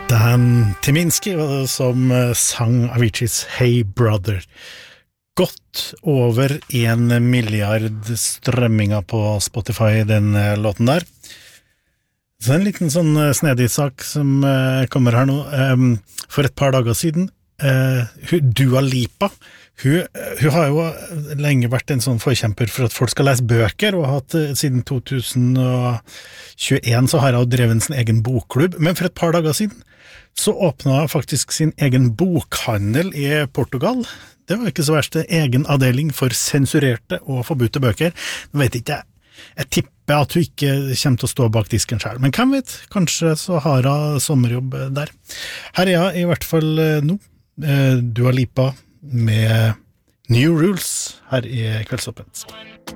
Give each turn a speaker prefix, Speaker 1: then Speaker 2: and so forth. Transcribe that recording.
Speaker 1: Dan Tyminski var det som sang Aviciis Hey Brother. Godt over 1 milliard strømminger på Spotify, den låten der. Så en liten sånn snedig sak som kommer her nå. For et par dager siden, Dua Lipa, hun har jo lenge vært en sånn forkjemper for at folk skal lese bøker, og har hatt siden 2021 så har hun drevet sin egen bokklubb. Men for et par dager siden så åpnet hun faktisk sin egen bokhandel i Portugal. Det var ikke så verst, egen avdeling for sensurerte og forbudte bøker. Nå vet ikke jeg tipper at hun ikke kommer til å stå bak disken selv, men hvem vet, kanskje så har hun sommerjobb der. Her er jeg i hvert fall nå, Dua Lipa med New Rules her i Kveldsåpent.